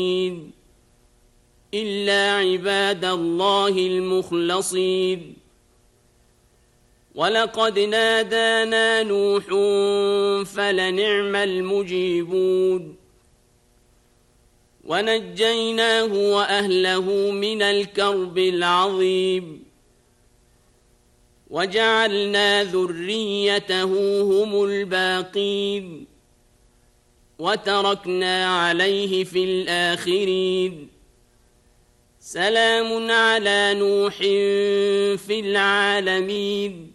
إلا عباد الله المخلصين ولقد نادانا نوح فلنعم المجيبون ونجيناه وأهله من الكرب العظيم وجعلنا ذريته هم الباقين وتركنا عليه في الآخرين سلام على نوح في العالمين